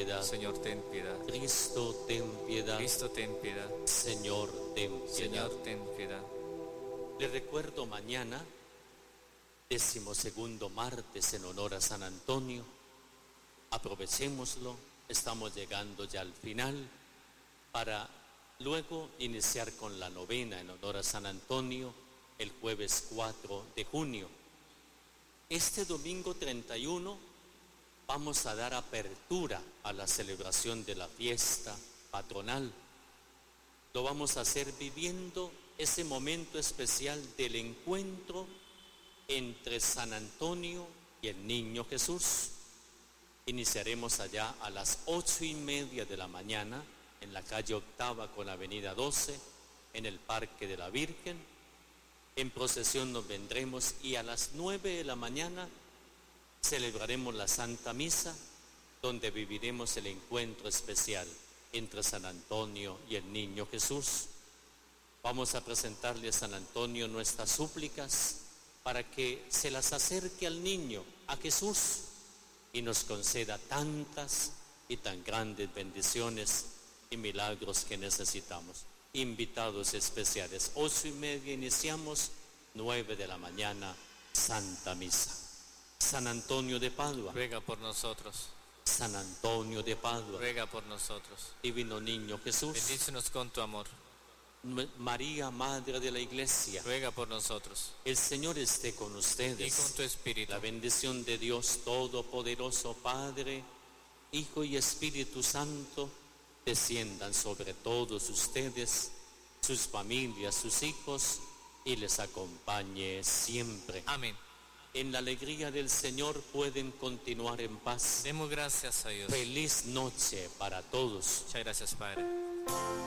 piedad. Señor, ten piedad. Cristo, ten piedad. Cristo, ten piedad. Señor, ten piedad. Señor, ten piedad. Les recuerdo mañana, 12º martes en honor a San Antonio. Aprovechémoslo, estamos llegando ya al final para luego iniciar con la novena en honor a San Antonio el jueves 4 de junio. Este domingo 31 vamos a dar apertura a la celebración de la fiesta patronal. Lo vamos a hacer viviendo ese momento especial del encuentro entre San Antonio y el Niño Jesús. Iniciaremos allá a las 8:30 de la mañana en la calle Octava con la avenida 12, en el Parque de la Virgen. En procesión nos vendremos y a las 9 de la mañana celebraremos la Santa Misa, donde viviremos el encuentro especial entre San Antonio y el Niño Jesús. Vamos a presentarle a San Antonio nuestras súplicas para que se las acerque al niño, a Jesús, y nos conceda tantas y tan grandes bendiciones y milagros que necesitamos. Invitados especiales, 8:30 iniciamos, 9 de la mañana, Santa Misa. San Antonio de Padua, Ruega por nosotros. San Antonio de Padua, Ruega por nosotros. Divino Niño Jesús, Bendícenos con tu amor. María, Madre de la Iglesia, Ruega por nosotros. el Señor esté con ustedes. Y con tu espíritu. La bendición de Dios Todopoderoso, Padre, Hijo y Espíritu Santo, desciendan sobre todos ustedes, sus familias, sus hijos, y les acompañe siempre. Amén. En la alegría del Señor pueden continuar en paz. Demos gracias a Dios. Feliz noche para todos. Muchas gracias, Padre.